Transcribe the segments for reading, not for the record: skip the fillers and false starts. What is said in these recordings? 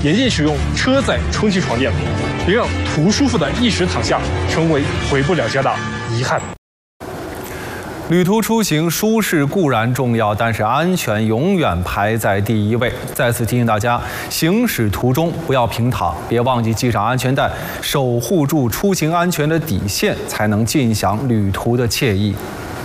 严禁使用车载充气床垫，别让图舒服的一时躺下成为回不了家的遗憾。 旅途出行舒适固然重要，但是安全永远排在第一位。再次提醒大家，行驶途中不要平躺，别忘记系上安全带，守护住出行安全的底线，才能尽享旅途的惬意。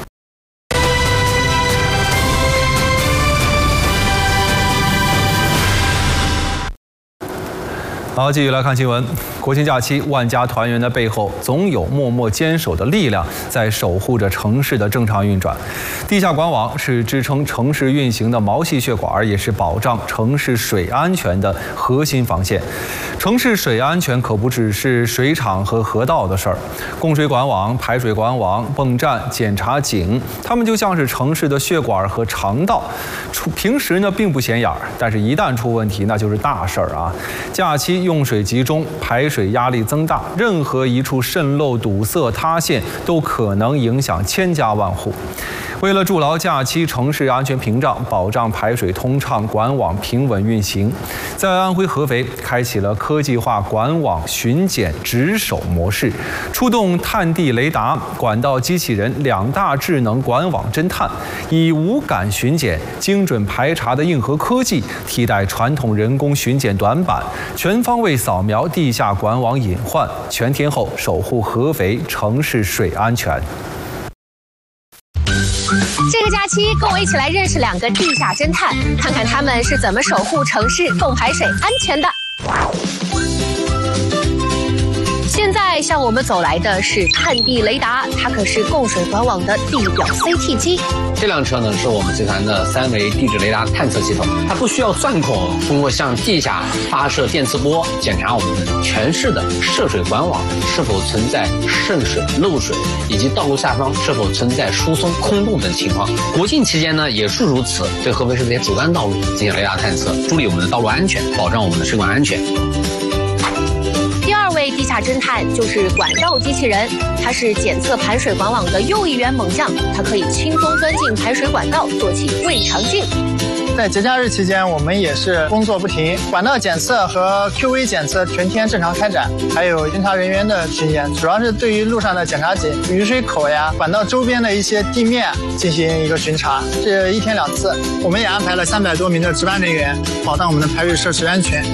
好，继续来看新闻。国庆假期，万家团圆的背后，总有默默坚守的力量在守护着城市的正常运转。地下管网是支撑城市运行的毛细血管，也是保障城市水安全的核心防线。城市水安全可不只是水厂和河道的事儿，供水管网、排水管网、泵站、检查井，它们就像是城市的血管和肠道。平时呢并不显眼，但是一旦出问题，那就是大事儿啊！假期用水集中，排水压力增大，任何一处渗漏、堵塞、塌陷都可能影响千家万户。为了筑牢假期城市安全屏障，保障排水通畅、管网平稳运行，在安徽合肥开启了科技化管网巡检值守模式，出动探地雷达、管道机器人2大智能管网侦探，以无感巡检、精准排查的硬核科技替代传统人工巡检短板，全方位扫描地下管网隐患，全天候守护合肥城市水安全。 这个假期，跟我一起来认识2个地下侦探，看看他们是怎么守护城市供排水安全的。现在向我们走来的是探地雷达，它可是供水管网的地表 CT 机。 这辆车呢是我们集团的3维地质雷达探测系统，它不需要钻孔，通过向地下发射电磁波，检查我们全市的涉水管网是否存在渗水、漏水，以及道路下方是否存在疏松、空洞等情况。国庆期间呢也是如此，对合肥市这些主干道路进行雷达探测，助力我们的道路安全，保障我们的水管安全。 第2位地下侦探就是管道机器人，它是检测排水管网的又一员猛将，它可以轻松钻进排水管道，做起胃肠镜。 在节假日期间，我们也是工作不停，管道检测和 QV 检测全天正常开展，还有巡查人员的巡检，主要是对于路上的检查井、雨水口呀、管道周边的一些地面进行一个巡查，这1天2次。我们也安排了300多名的值班人员，保障我们的排水设施安全。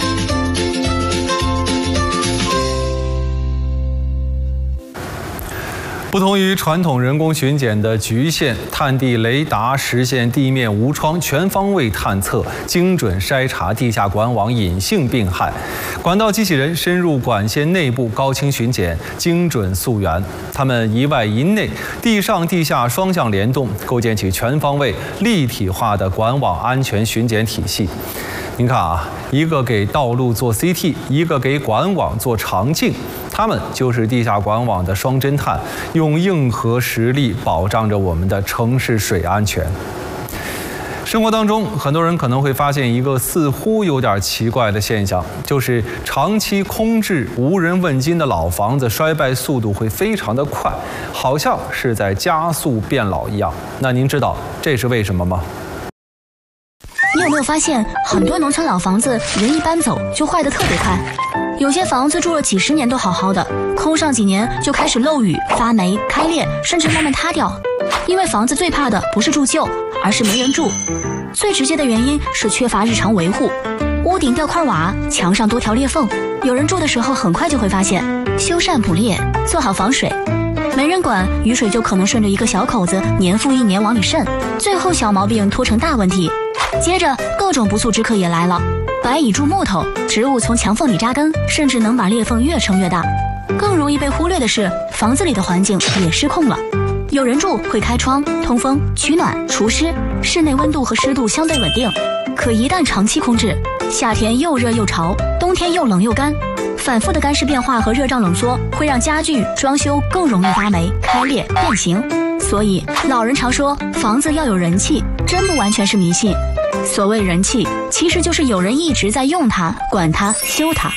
不同于传统人工巡检的局限，探地雷达实现地面无窗全方位探测，精准筛查地下管网隐性病害。管道机器人深入管线内部高清巡检，精准溯源。它们一外一内，地上地下双向联动，构建起全方位立体化的管网安全巡检体系。您看啊，一个给道路做 CT， 一个给管网做肠镜，他们就是地下管网的双侦探，用硬核实力保障着我们的城市水安全。生活当中，很多人可能会发现一个似乎有点奇怪的现象，就是长期空置、无人问津的老房子衰败速度会非常的快，好像是在加速变老一样。那您知道这是为什么吗？ 你有没有发现，很多农村老房子人一搬走就坏得特别快？有些房子住了几10年都好好的，空上几年就开始漏雨、发霉、开裂，甚至慢慢塌掉。因为房子最怕的不是住旧，而是没人住。最直接的原因是缺乏日常维护，屋顶掉块瓦，墙上多条裂缝，有人住的时候很快就会发现，修缮补裂，做好防水。没人管，雨水就可能顺着一个小口子年复一年往里渗，最后小毛病拖成大问题。接着各种不速之客也来了，白蚁蛀木头，植物从墙缝里扎根，甚至能把裂缝越撑越大。更容易被忽略的是，房子里的环境也失控了。有人住会开窗通风取暖除湿，室内温度和湿度相对稳定。可一旦长期空置，夏天又热又潮，冬天又冷又干，反复的干湿变化和热胀冷缩会让家具装修更容易发霉、开裂、变形。所以老人常说房子要有人气，真不完全是迷信。所谓人气，其实就是有人一直在用它、管它、修它。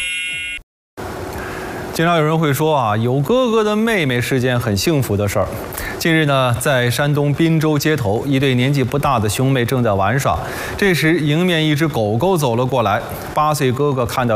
经常有人会说啊，有哥哥的妹妹是件很幸福的事儿。近日呢，在山东滨州街头，一对年纪不大的兄妹正在玩耍，这时迎面一只狗狗走了过来，8岁哥哥看到